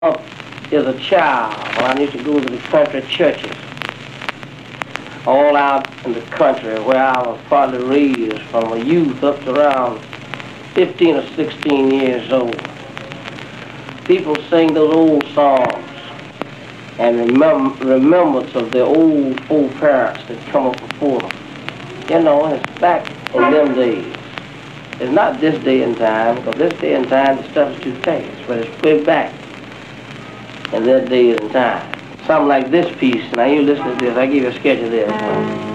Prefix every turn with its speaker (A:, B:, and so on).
A: Up as a child when I used to go to the country churches all out in the country where I was partly raised from a youth up to around 15 or 16 years old. People sing those old songs and remembrance of their old parents that come up before them. You know, it's back in them days. It's not this day and time, because this day and time the stuff is too fast, but it's way back in their days and time. Something like this piece. Now you listen to this. I give you a sketch of this.